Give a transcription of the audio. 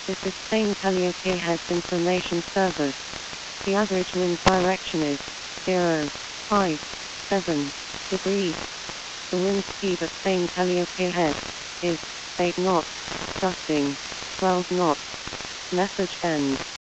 This is Spain Calliope Heads Information Service. The average wind direction is 0.57 degrees. The wind speed at Spain Calliope Head is 8 knots, gusting 12 knots. Message end.